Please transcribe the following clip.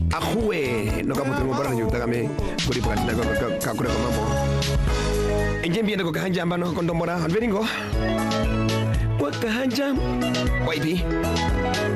Ahue no kaputu mo para nyuta kami kuri pa ka kure ko mamo. Enjem bienda ko kahanjam bano kondomora. Anveringo. Wa kahanjam. Waipi.